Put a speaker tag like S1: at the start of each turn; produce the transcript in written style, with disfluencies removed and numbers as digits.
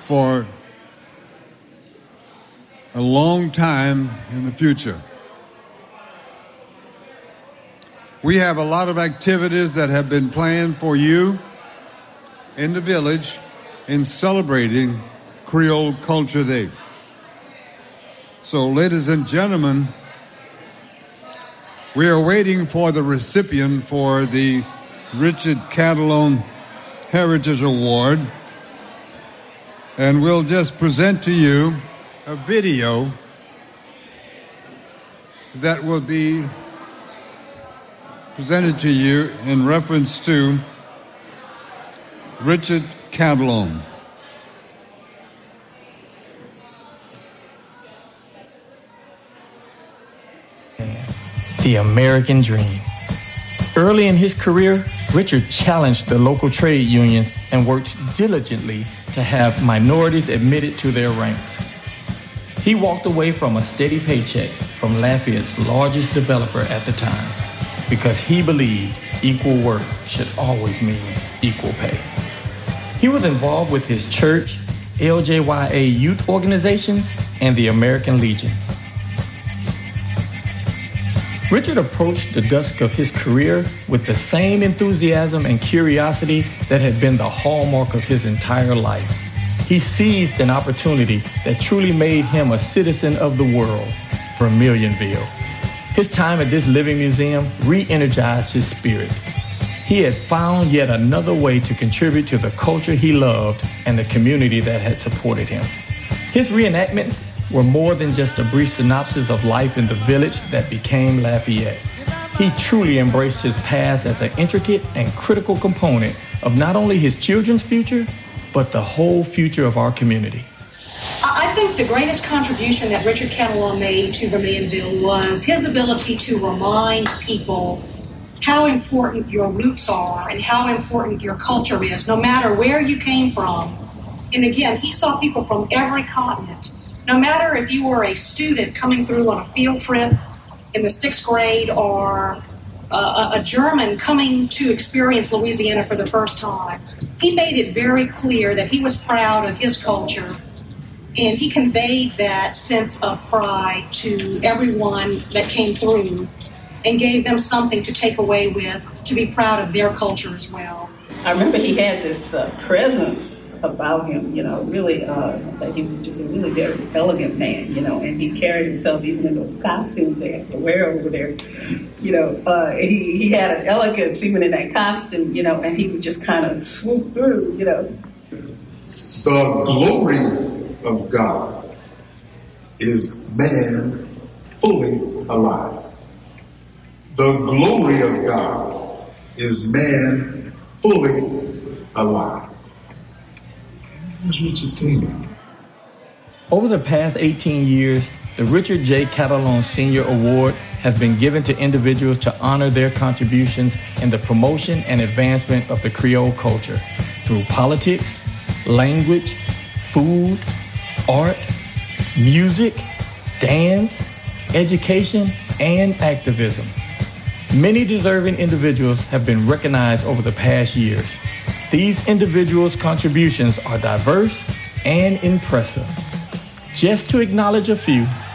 S1: for a long time in the future. We have a lot of activities that have been planned for you in the village in celebrating Creole Culture Day. So, ladies and gentlemen, we are waiting for the recipient for the Richard Catalon Heritage Award, and we'll just present to you a video that will be presented to you in reference to Richard Catalon.
S2: The American Dream. Early in his career, Richard challenged the local trade unions and worked diligently to have minorities admitted to their ranks. He walked away from a steady paycheck from Lafayette's largest developer at the time because he believed equal work should always mean equal pay. He was involved with his church, LJYA youth organizations, and the American Legion. Richard approached the dusk of his career with the same enthusiasm and curiosity that had been the hallmark of his entire life. He seized an opportunity that truly made him a citizen of the world, Vermilionville. His time at this living museum re-energized his spirit. He had found yet another way to contribute to the culture he loved and the community that had supported him. His reenactments were more than just a brief synopsis of life in the village that became Lafayette. He truly embraced his past as an intricate and critical component of not only his children's future, but the whole future of our community.
S3: I think the greatest contribution that Richard Catalon made to Vermilionville was his ability to remind people how important your roots are and how important your culture is, no matter where you came from. And again, he saw people from every continent. No matter if you were a student coming through on a field trip in the 6th grade or a German coming to experience Louisiana for the first time, he made it very clear that he was proud of his culture, and he conveyed that sense of pride to everyone that came through and gave them something to take away with, to be proud of their culture as well.
S4: I remember he had this presence about him, really, that he was just a really very elegant man, and he carried himself even in those costumes they had to wear over there. He had an elegance even in that costume, and he would just kind of swoop through,
S5: The glory of God is man fully alive. The glory of God is man fully alive. That's what you're saying.
S2: Over the past 18 years, the Richard J. Catalon Senior Award has been given to individuals to honor their contributions in the promotion and advancement of the Creole culture through politics, language, food, art, music, dance, education, and activism. Many deserving individuals have been recognized over the past years. These individuals' contributions are diverse and impressive. Just to acknowledge a few,